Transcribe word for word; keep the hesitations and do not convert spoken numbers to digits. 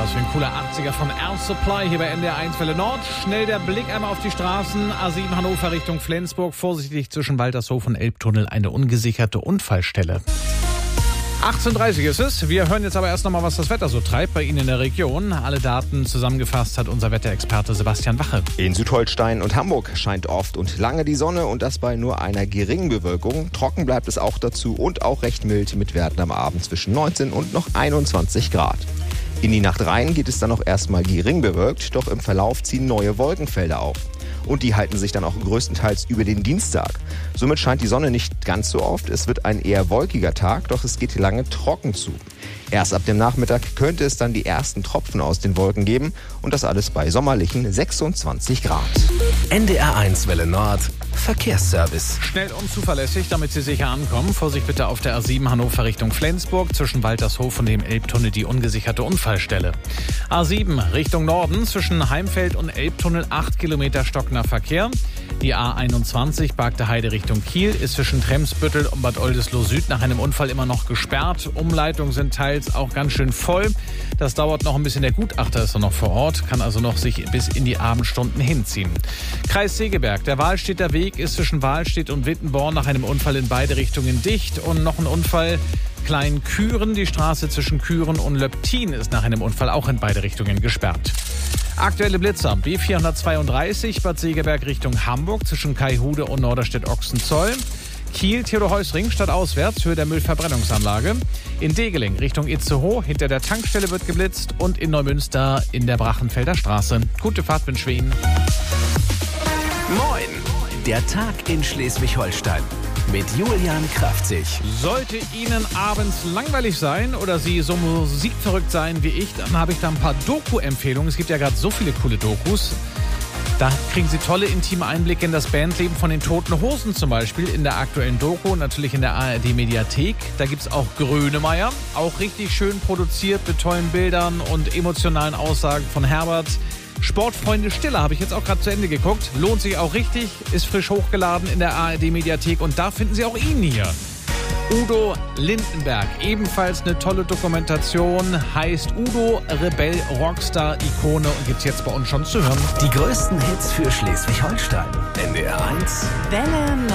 Was für ein cooler achtziger von Air Supply hier bei N D R eins Welle Nord. Schnell der Blick einmal auf die Straßen. A sieben Hannover Richtung Flensburg. Vorsichtig zwischen Waltershof und Elbtunnel eine ungesicherte Unfallstelle. achtzehn Uhr dreißig ist es. Wir hören jetzt aber erst noch mal, was das Wetter so treibt bei Ihnen in der Region. Alle Daten zusammengefasst hat unser Wetterexperte Sebastian Wache. In Südholstein und Hamburg scheint oft und lange die Sonne und das bei nur einer geringen Bewölkung. Trocken bleibt es auch dazu und auch recht mild mit Werten am Abend zwischen neunzehn und noch einundzwanzig Grad. In die Nacht rein geht es dann auch erstmal gering bewölkt, doch im Verlauf ziehen neue Wolkenfelder auf. Und die halten sich dann auch größtenteils über den Dienstag. Somit scheint die Sonne nicht ganz so oft. Es wird ein eher wolkiger Tag, doch es geht lange trocken zu. Erst ab dem Nachmittag könnte es dann die ersten Tropfen aus den Wolken geben und das alles bei sommerlichen sechsundzwanzig Grad. N D R eins Welle Nord Verkehrsservice. Schnell und zuverlässig, damit Sie sicher ankommen. Vorsicht bitte auf der A sieben Hannover Richtung Flensburg. Zwischen Waltershof und dem Elbtunnel die ungesicherte Unfallstelle. A sieben Richtung Norden. Zwischen Heimfeld und Elbtunnel acht Kilometer stockender Verkehr. Die A einundzwanzig Bargte Heide Richtung Kiel ist zwischen Tremsbüttel und Bad Oldesloe Süd nach einem Unfall immer noch gesperrt. Umleitungen sind teils auch ganz schön voll. Das dauert noch ein bisschen. Der Gutachter ist noch vor Ort, kann also noch sich bis in die Abendstunden hinziehen. Kreis Segeberg. Der Wahlstädter Weg ist zwischen Wahlstedt und Wittenborn nach einem Unfall in beide Richtungen dicht. Und noch ein Unfall Klein-Küren. Die Straße zwischen Küren und Löbtin ist nach einem Unfall auch in beide Richtungen gesperrt. Aktuelle Blitzer. B vierhundertzweiunddreißig Bad Segeberg Richtung Hamburg zwischen Kaihude und Norderstedt-Ochsenzoll. Kiel, Theodor-Heuss-Ring stadtauswärts, Höhe der Müllverbrennungsanlage. In Degeling Richtung Itzehoe, hinter der Tankstelle wird geblitzt. Und in Neumünster in der Brachenfelder Straße. Gute Fahrt wünschen wir Ihnen. Moin! Der Tag in Schleswig-Holstein mit Julian Kraftzig. Sollte Ihnen abends langweilig sein oder Sie so musikverrückt sein wie ich, dann habe ich da ein paar Doku-Empfehlungen. Es gibt ja gerade so viele coole Dokus. Da kriegen Sie tolle intime Einblicke in das Bandleben von den Toten Hosen zum Beispiel in der aktuellen Doku und natürlich in der A R D-Mediathek. Da gibt es auch Grönemeyer, auch richtig schön produziert mit tollen Bildern und emotionalen Aussagen von Herbert. Sportfreunde Stiller habe ich jetzt auch gerade zu Ende geguckt. Lohnt sich auch richtig, ist frisch hochgeladen in der A R D-Mediathek und da finden Sie auch ihn hier. Udo Lindenberg, ebenfalls eine tolle Dokumentation, heißt Udo, Rebell, Rockstar, Ikone und gibt's jetzt bei uns schon zu hören. Die größten Hits für Schleswig-Holstein. N D R eins Welle